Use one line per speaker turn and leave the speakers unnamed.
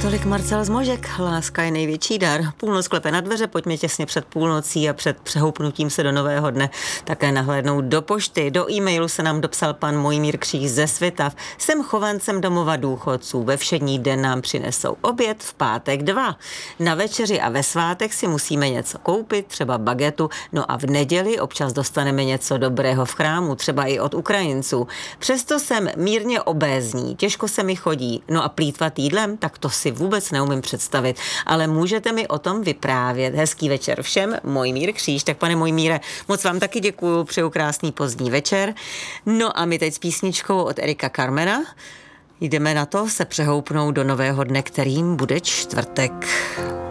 Tolik Marcel Zmožek, láska je největší dar. Půlnoc klepe na dveře, pojďme těsně před půlnocí a před přehoupnutím se do nového dne také nahlédnout do pošty. Do e-mailu se nám dopsal pan Mojmír Kříž ze Svitav. Jsem chovancem domova důchodců. Ve všední den nám přinesou oběd, v pátek 2. Na večeři a ve svátek si musíme něco koupit, třeba bagetu, no a v neděli občas dostaneme něco dobrého v chrámu, třeba i od Ukrajinců. Přesto jsem mírně obézní, těžko se mi chodí, no a plýtvat jídlem, tak to si vůbec neumím představit, ale můžete mi o tom vyprávět. Hezký večer všem, Mojmír Kříž. Tak pane Mojmíre, moc vám taky děkuju, přeju krásný pozdní večer. No a my teď s písničkou od Erika Carmena jdeme na to se přehoupnout do nového dne, kterým bude čtvrtek.